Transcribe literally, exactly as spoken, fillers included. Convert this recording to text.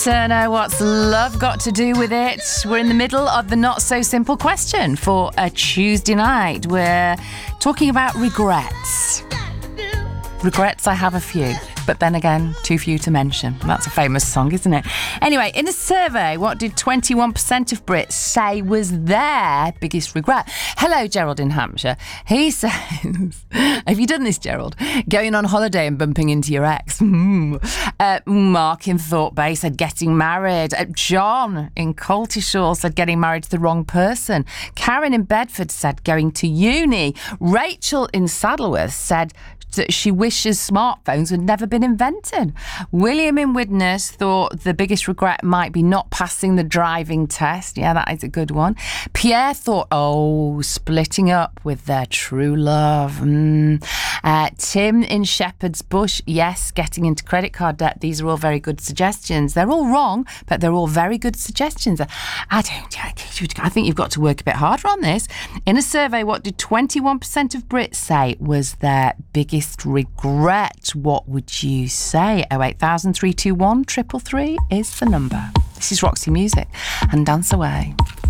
Turner, what's love got to do with it? We're in the middle of the not so simple question for a Tuesday night. We're talking about regrets. Regrets, I have a few, but then again, too few to mention. That's a famous song, isn't it? Anyway, in a survey, what did twenty-one percent of Brits say was their biggest regret? Hello, Gerald in Hampshire. He says, have you done this, Gerald? Going on holiday and bumping into your ex. Mm. Uh, Mark in Thorpe Bay said getting married. Uh, John in Coltishall said getting married to the wrong person. Karen in Bedford said going to uni. Rachel in Saddleworth said that she wishes smartphones had never been invented. William in Widnes thought the biggest regret might be not passing the driving test. Yeah, that is a good one. Pierre thought, oh, splitting up with their true love. Mm. Uh, Tim in Shepherd's Bush, yes, getting into credit card debt. These are all very good suggestions. They're all wrong, but they're all very good suggestions. I don't, I think you've got to work a bit harder on this. In a survey, what did twenty-one percent of Brits say was their biggest regret? What would you say? oh eight thousand three two one triple three is the number. This is Roxy Music and Dance Away.